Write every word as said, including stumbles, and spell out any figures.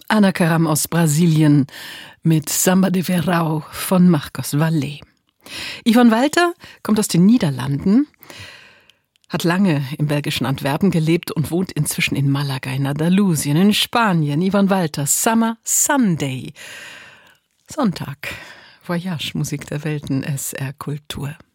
Ana Karam aus Brasilien mit Samba de Verão von Marcos Valle. Yvonne Walter kommt aus den Niederlanden, hat lange im belgischen Antwerpen gelebt und wohnt inzwischen in Malaga in Andalusien in Spanien. Yvonne Walter, Summer Sunday. Sonntag, Voyage, Musik der Welten, S R Kultur.